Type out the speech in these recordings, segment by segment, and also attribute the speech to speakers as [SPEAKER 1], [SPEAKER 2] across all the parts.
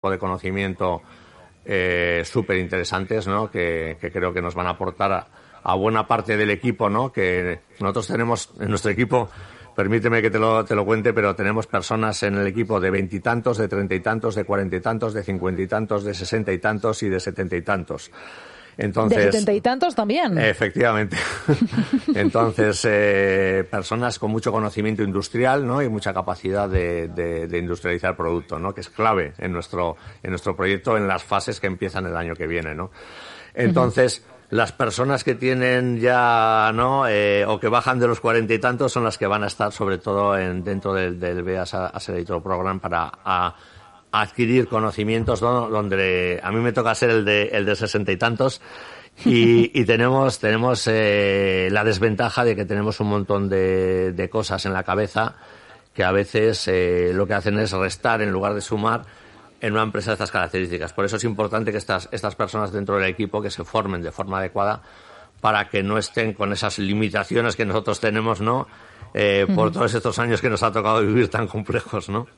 [SPEAKER 1] tipo de conocimiento súper interesantes, ¿no? Que creo que nos van a aportar a buena parte del equipo, ¿no? Que nosotros tenemos en nuestro equipo, permíteme que te lo cuente, pero tenemos personas en el equipo de 20 y tantos, de 30 y tantos, de 40 y tantos, de 50 y tantos, de 60 y tantos y de 70 y tantos. Entonces,
[SPEAKER 2] ¿de 70 y tantos también?
[SPEAKER 1] Efectivamente. Entonces, personas con mucho conocimiento industrial, ¿no? Y mucha capacidad de industrializar el producto, ¿no? Que es clave en nuestro proyecto en las fases que empiezan el año que viene, ¿no? Entonces, las personas que tienen ya, ¿no? O que bajan de los 40 y tantos son las que van a estar sobre todo dentro del BEAS Accelerator Program para adquirir conocimientos, ¿no? Donde a mí me toca ser el de 60 y tantos y tenemos la desventaja de que tenemos un montón de cosas en la cabeza que a veces lo que hacen es restar en lugar de sumar en una empresa de estas características. Por eso es importante que estas personas dentro del equipo que se formen de forma adecuada para que no estén con esas limitaciones que nosotros tenemos, ¿no? Por todos estos años que nos ha tocado vivir tan complejos, ¿no?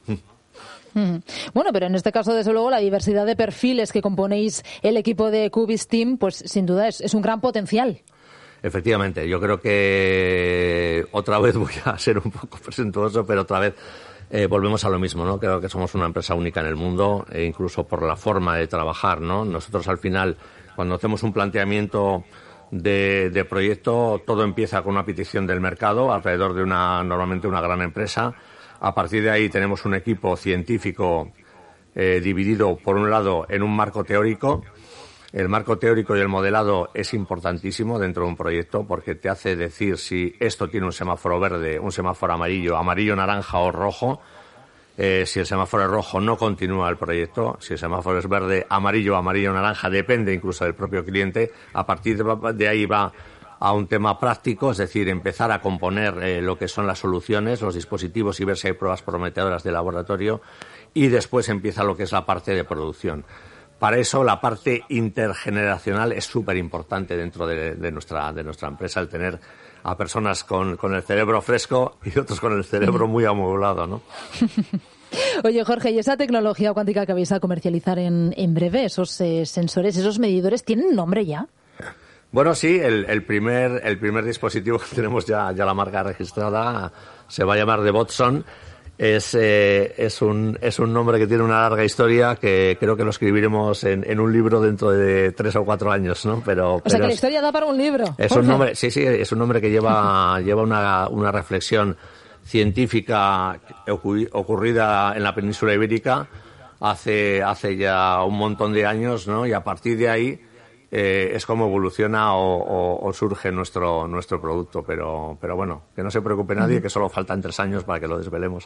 [SPEAKER 2] Bueno, pero en este caso, desde luego, la diversidad de perfiles que componéis el equipo de Cubistim, pues sin duda es un gran potencial.
[SPEAKER 1] Efectivamente, yo creo que otra vez voy a ser un poco presuntuoso, pero otra vez volvemos a lo mismo, ¿no? Creo que somos una empresa única en el mundo, incluso por la forma de trabajar, ¿no? Nosotros al final, cuando hacemos un planteamiento de proyecto, todo empieza con una petición del mercado alrededor de normalmente una gran empresa. A partir de ahí tenemos un equipo científico dividido, por un lado, en un marco teórico. El marco teórico y el modelado es importantísimo dentro de un proyecto porque te hace decir si esto tiene un semáforo verde, un semáforo amarillo, naranja o rojo. Si el semáforo es rojo, no continúa el proyecto. Si el semáforo es verde, amarillo, naranja, depende incluso del propio cliente. A partir de ahí va a un tema práctico, es decir, empezar a componer lo que son las soluciones, los dispositivos y ver si hay pruebas prometedoras de laboratorio y después empieza lo que es la parte de producción. Para eso la parte intergeneracional es súper importante dentro de nuestra empresa, el tener a personas con el cerebro fresco y otros con el cerebro muy amueblado, ¿no?
[SPEAKER 2] Oye, Jorge, ¿y esa tecnología cuántica que vais a comercializar en breve, esos sensores, esos medidores, tienen nombre ya?
[SPEAKER 1] Bueno, sí, el primer dispositivo que tenemos ya la marca registrada se va a llamar The Botson. Es un nombre que tiene una larga historia que creo que lo escribiremos en un libro dentro de 3 o 4 años, ¿no?
[SPEAKER 2] O sea que la historia da para un libro.
[SPEAKER 1] Es un nombre, sí, es un nombre que lleva una reflexión científica ocurrida en la península ibérica hace ya un montón de años, ¿no? Y a partir de ahí es como evoluciona o surge nuestro producto, pero bueno, que no se preocupe nadie, que solo faltan 3 años para que lo desvelemos.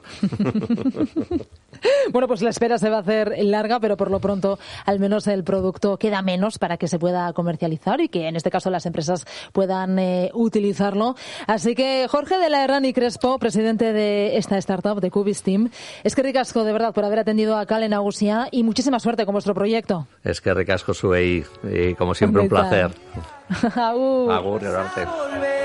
[SPEAKER 2] Bueno, pues la espera se va a hacer larga, pero por lo pronto al menos el producto queda menos para que se pueda comercializar y que en este caso las empresas puedan utilizarlo. Así que Jorge de la Herrani Crespo, presidente de esta startup de Cubistim, es que ricasco de verdad por haber atendido a Kale Nagusia y muchísima suerte con vuestro proyecto.
[SPEAKER 1] Es que ricasco zuei, y como siempre un placer.
[SPEAKER 2] Agur.
[SPEAKER 1] Agur, arte.